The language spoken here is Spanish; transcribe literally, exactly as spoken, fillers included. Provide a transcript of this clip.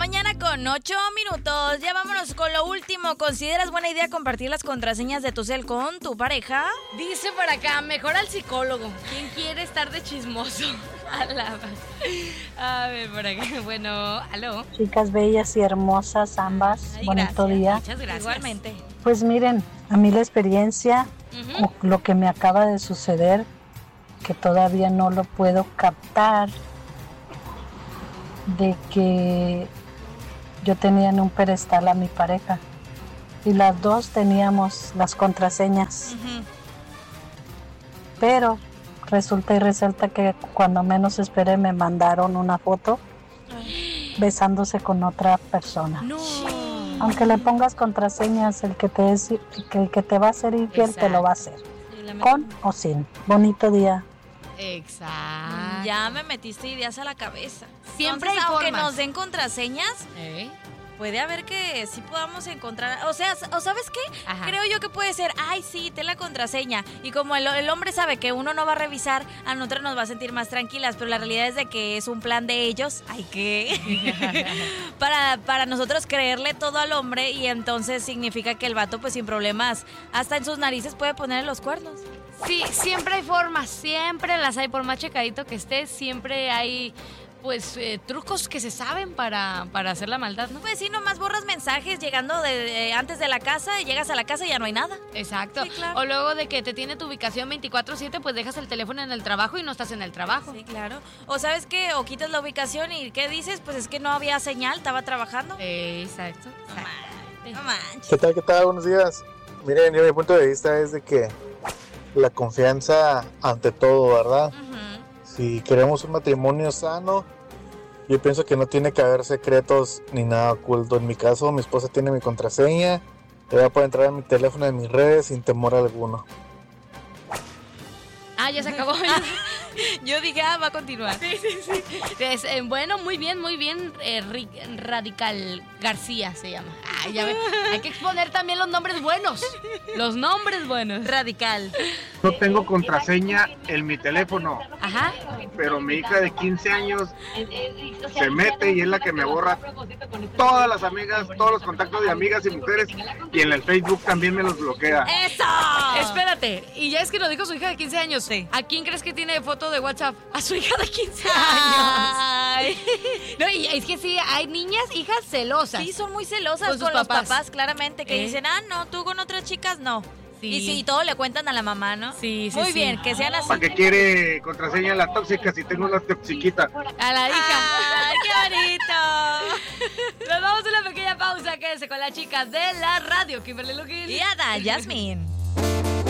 mañana con ocho minutos. Ya vámonos con lo último. ¿Consideras buena idea compartir las contraseñas de tu cel con tu pareja? Dice por acá, mejor al psicólogo. ¿Quién quiere estar de chismoso? Alaba. A ver, por acá. Bueno, aló. Chicas bellas y hermosas ambas. Ay, Bonito gracias. día. Muchas gracias. Igualmente. Pues miren, a mí la experiencia, Uh-huh. o lo que me acaba de suceder, que todavía no lo puedo captar, de que yo tenía en un pedestal a mi pareja y las dos teníamos las contraseñas, Uh-huh. pero resulta y resalta que cuando menos esperé me mandaron una foto besándose con otra persona. No. Aunque le pongas contraseñas, el que te es, el que te va a ser infiel Exacto. te lo va a hacer, Sí, la con o sin. Bonito día. Exacto. Ya me metiste ideas a la cabeza. Siempre Entonces, hay aunque formas. nos den contraseñas, ¿Eh? puede haber que sí podamos encontrar. O sea, ¿o sabes qué? Ajá. Creo yo que puede ser, ay, sí, ten la contraseña. Y como el, el hombre sabe que uno no va a revisar, a nosotros nos va a sentir más tranquilas. Pero la realidad es de que es un plan de ellos. Hay que. para, para nosotros creerle todo al hombre. Y entonces significa que el vato, pues sin problemas, hasta en sus narices puede ponerle los cuernos. Sí, siempre hay formas, siempre las hay, por más checadito que estés, siempre hay, pues, eh, trucos que se saben para, para hacer la maldad, ¿no? Pues sí, nomás borras mensajes llegando de, de- antes de la casa. Y llegas a la casa y ya no hay nada. Exacto. Sí, claro. O luego de que te tiene tu ubicación veinticuatro siete, pues dejas el teléfono en el trabajo y no estás en el trabajo. Sí, claro. O sabes qué, o quitas la ubicación y ¿qué dices? Pues es que no había señal, estaba trabajando. Eh, exacto. No manches. ¿Qué tal, qué tal? Buenos días. Miren, yo mi punto de vista es de que la confianza ante todo, ¿verdad? Ujú. Si queremos un matrimonio sano, yo pienso que no tiene que haber secretos ni nada oculto. En mi caso, mi esposa tiene mi contraseña, ella puede entrar a mi teléfono, en mis redes sin temor alguno. Ah, ya se acabó. Yo dije, ah, va a continuar. Sí, sí, sí. Es, eh, bueno, muy bien, muy bien. eh, Ri- Radical García se llama. Ay, ya ve. Hay que exponer también los nombres buenos. Los nombres buenos. Radical. No tengo contraseña en mi teléfono, Ajá. pero mi hija de quince años se mete y es la que me borra todas las amigas, todos los contactos de amigas y mujeres, y en el Facebook también me los bloquea. ¡Eso! Espérate, y ya es que lo dijo su hija de quince años. Sí. ¿A quién crees que tiene foto de WhatsApp? A su hija de quince años. Ay. No, y es que sí, hay niñas, hijas celosas. Sí, son muy celosas Con con, sus los papás. papás, claramente, que ¿Eh? dicen, ah, no, tú con otras chicas no. Sí. Y sí, y todo le cuentan a la mamá, ¿no? Sí, sí, Muy sí. bien, que sean así. ¿Para qué quiere contraseña la tóxica si tengo una toxiquita? A la hija. ¡Ay, qué bonito! Nos vamos a una pequeña pausa. Quédense con las chicas de la radio. Kimberly Lugin. Y Ada, Yasmin.